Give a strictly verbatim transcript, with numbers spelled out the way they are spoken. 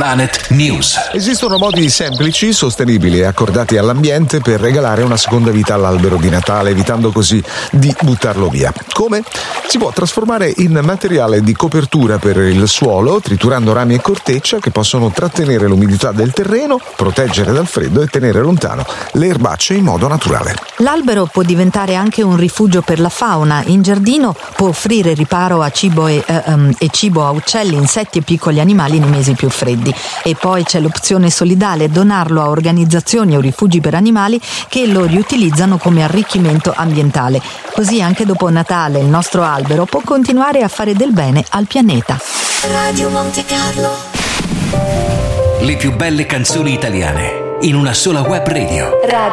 Planet News. Esistono modi semplici, sostenibili e accordati all'ambiente per regalare una seconda vita all'albero di Natale, evitando così di buttarlo via. Come? Si può trasformare in materiale di copertura per il suolo, triturando rami e corteccia che possono trattenere l'umidità del terreno, proteggere dal freddo e tenere lontano le erbacce in modo naturale. L'albero può diventare anche un rifugio per la fauna. In giardino può offrire riparo a cibo e, eh, um, e cibo a uccelli, insetti e piccoli animali nei mesi più freddi. E poi c'è l'opzione solidale, donarlo a organizzazioni o rifugi per animali che lo riutilizzano come arricchimento ambientale. Così anche dopo Natale il nostro albero può continuare a fare del bene al pianeta. Radio Monte Carlo. Le più belle canzoni italiane in una sola web radio. Radio